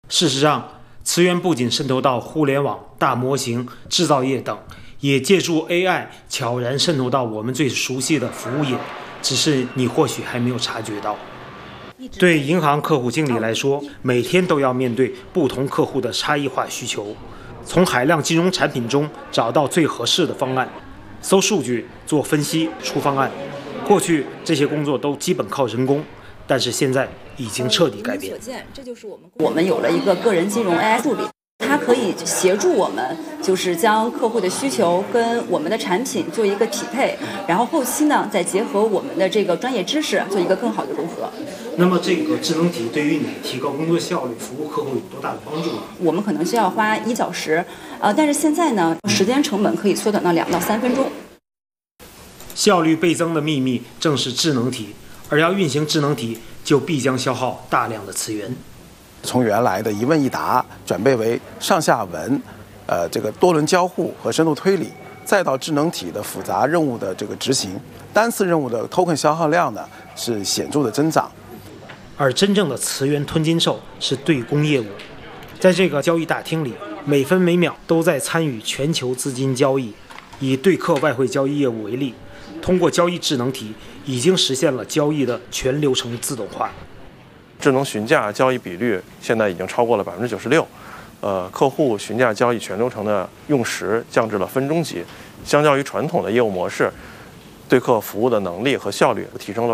事实上，词源不仅渗透到互联网、大模型、制造业等，也借助 AI 悄然渗透到我们最熟悉的服务业，只是你或许还没有察觉到。对银行客户经理来说，每天都要面对不同客户的差异化需求，从海量金融产品中找到最合适的方案，搜数据、做分析、出方案。过去这些工作都基本靠人工，但是现在已经彻底改变。 这就是我们有了一个个人金融 AI 助理，它可以协助我们，就是将客户的需求跟我们的产品做一个匹配，然后后期呢再结合我们的这个专业知识做一个更好的融合。 那么这个智能体对于你提高工作效率、服务客户有多大的帮助呢？ 我们可能需要花1小时，但是现在呢，时间成本可以缩短到2到3分钟。 效率倍增的秘密正是智能体，而要运行智能体，就必将消耗大量的资源。 从原来的一问一答转变为上下文，这个多轮交互和深度推理，再到智能体的复杂任务的这个执行，单次任务的 token 消耗量呢是显著的增长。 而真正的词源吞金兽是对公业务，在这个交易大厅里，每分每秒都在参与全球资金交易。以对客外汇交易业务为例，通过交易智能体已经实现了交易的全流程自动化。 智能询价交易比率现在已经超过了96%，客户询价交易全流程的用时降至了分钟级，相较于传统的业务模式，对客服务的能力和效率提升了